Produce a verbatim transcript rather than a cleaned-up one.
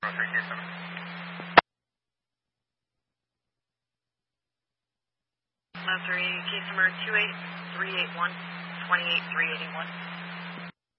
Three, case number two eight three eight one, two eight three eight one.